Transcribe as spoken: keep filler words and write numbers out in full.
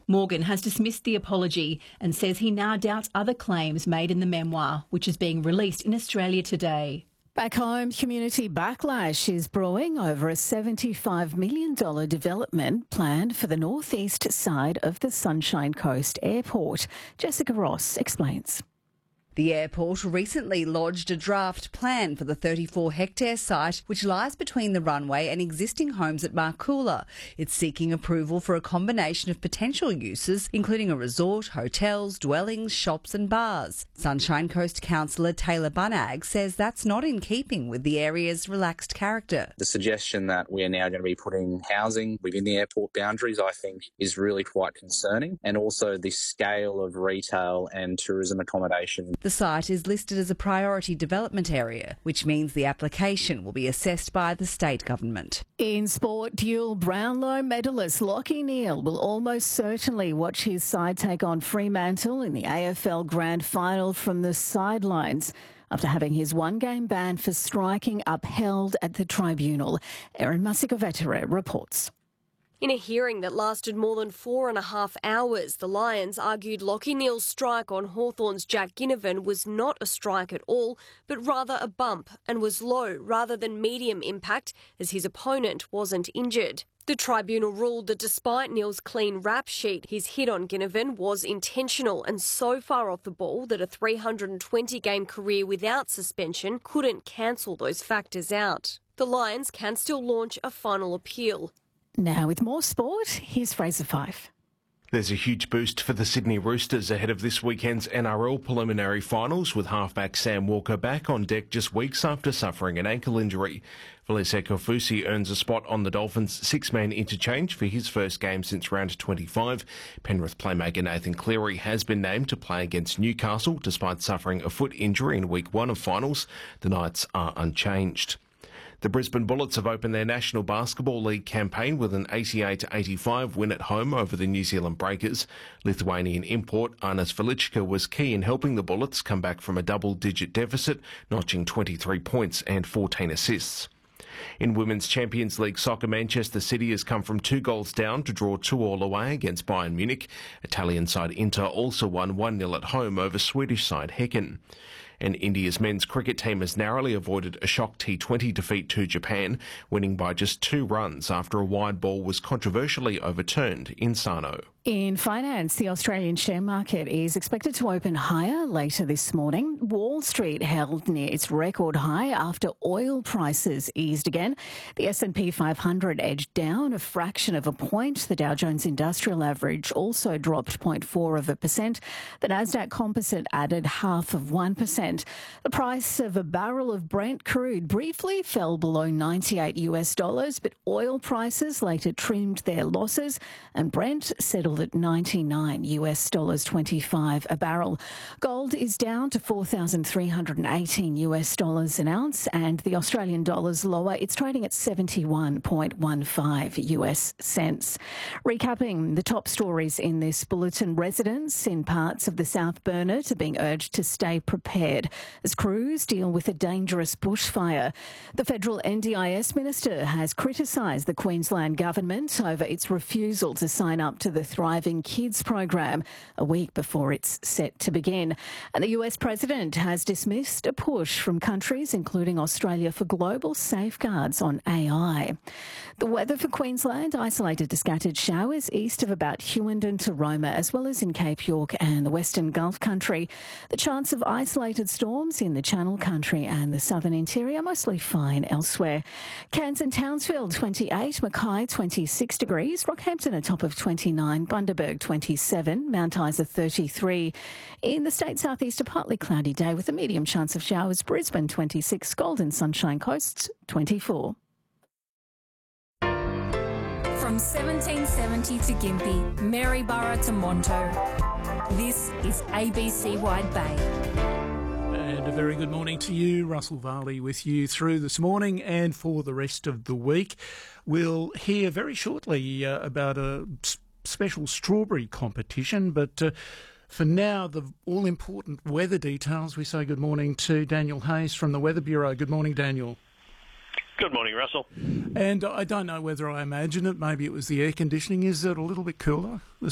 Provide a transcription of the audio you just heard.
Morgan has dismissed the apology and says he now doubts other claims made in the memoir, which is being released in Australia today. Back home, community backlash is brewing over a seventy-five million dollars development planned for the northeast side of the Sunshine Coast Airport. Jessica Ross explains. The airport recently lodged a draft plan for the thirty-four hectare site, which lies between the runway and existing homes at Markoola. It's seeking approval for a combination of potential uses, including a resort, hotels, dwellings, shops and bars. Sunshine Coast councillor Taylor Bunnag says that's not in keeping with the area's relaxed character. The suggestion that we are now going to be putting housing within the airport boundaries, I think, is really quite concerning, and also the scale of retail and tourism accommodation. The site is listed as a priority development area, which means the application will be assessed by the state government. In sport, dual Brownlow medalist Lachie Neale will almost certainly watch his side take on Fremantle in the A F L Grand Final from the sidelines, after having his one-game ban for striking upheld at the tribunal. Erin Masikovetere reports. In a hearing that lasted more than four and a half hours, the Lions argued Lachie Neale's strike on Hawthorn's Jack Ginnivan was not a strike at all, but rather a bump, and was low rather than medium impact, as his opponent wasn't injured. The tribunal ruled that despite Neale's clean rap sheet, his hit on Ginnivan was intentional and so far off the ball that a three hundred twenty game career without suspension couldn't cancel those factors out. The Lions can still launch a final appeal. Now with more sport, here's Fraser Fife. There's a huge boost for the Sydney Roosters ahead of this weekend's N R L preliminary finals, with halfback Sam Walker back on deck just weeks after suffering an ankle injury. Velese Kofusi earns a spot on the Dolphins' six-man interchange for his first game since round twenty-five. Penrith playmaker Nathan Cleary has been named to play against Newcastle despite suffering a foot injury in week one of finals. The Knights are unchanged. The Brisbane Bullets have opened their National Basketball League campaign with an eighty-eight to eighty-five win at home over the New Zealand Breakers. Lithuanian import Arnas Velichka was key in helping the Bullets come back from a double-digit deficit, notching twenty-three points and fourteen assists. In Women's Champions League soccer, Manchester City has come from two goals down to draw two all away against Bayern Munich. Italian side Inter also won one nil at home over Swedish side Häcken. And India's men's cricket team has narrowly avoided a shock T twenty defeat to Japan, winning by just two runs after a wide ball was controversially overturned in Sano. In finance, the Australian share market is expected to open higher later this morning. Wall Street held near its record high after oil prices eased again. The S and P five hundred edged down a fraction of a point. The Dow Jones Industrial Average also dropped zero point four of a percent. The Nasdaq Composite added half of one percent. The price of a barrel of Brent crude briefly fell below ninety-eight US dollars, but oil prices later trimmed their losses and Brent settled at ninety-nine US dollars twenty-five a barrel. Gold is down to four thousand three hundred eighteen US dollars an ounce, and the Australian dollar's lower. It's trading at seventy-one point one five US cents. Recapping the top stories in this bulletin: residents in parts of the South Burnett are being urged to stay prepared as crews deal with a dangerous bushfire. The federal N D I S minister has criticised the Queensland government over its refusal to sign up to the Thriving Kids program a week before it's set to begin. And the U S president has dismissed a push from countries including Australia for global safeguards on A I. The weather for Queensland: isolated to scattered showers east of about Hughenden to Roma, as well as in Cape York and the Western Gulf country. The chance of isolated storms in the Channel Country and the southern interior, mostly fine elsewhere. Cairns and Townsville twenty-eight, Mackay twenty-six degrees, Rockhampton a top of twenty-nine, Bundaberg twenty-seven, Mount Isa thirty-three. In the state southeast, a partly cloudy day with a medium chance of showers, Brisbane twenty-six, Golden Sunshine Coast twenty-four. From seventeen seventy to Gympie, Maryborough to Monto, this is A B C Wide Bay. And a very good morning to you. Russell Varley with you through this morning and for the rest of the week. We'll hear very shortly uh, about a s- special strawberry competition, but uh, for now, the all-important weather details. We say good morning to Daniel Hayes from the Weather Bureau. Good morning, Daniel. Good morning, Russell. And I don't know whether I imagine it. Maybe it was the air conditioning. Is it a little bit cooler this